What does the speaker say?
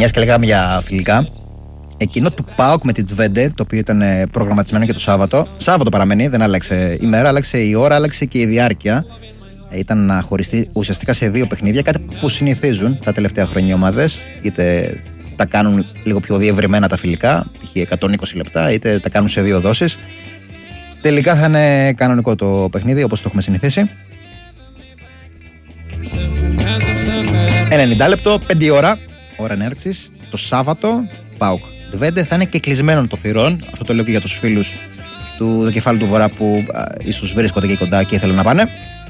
Μιας και λέγαμε για φιλικά, εκείνο του ΠΑΟΚ με τη Τβέντε, το οποίο ήταν προγραμματισμένο και το Σάββατο. Σάββατο παραμένει, δεν άλλαξε η μέρα, άλλαξε η ώρα, άλλαξε και η διάρκεια. Ήταν να χωριστεί ουσιαστικά σε 2 παιχνίδια, κάτι που συνηθίζουν τα τελευταία χρόνια οι ομάδες. Είτε τα κάνουν λίγο πιο διευρυμένα τα φιλικά, π.χ. 120 λεπτά, είτε τα κάνουν σε 2 δόσεις. Τελικά θα είναι κανονικό το παιχνίδι, όπως το έχουμε συνηθίσει. 90 λεπτό, 5 ώρα έναρξης, το Σάββατο, ΠΑΟΚ Τβέντε, θα είναι και κλεισμένο το θυρών. Αυτό το λέω και για τους φίλους του Δικεφάλου του Βορρά που ίσως βρίσκονται εκεί κοντά και ήθελαν να πάνε.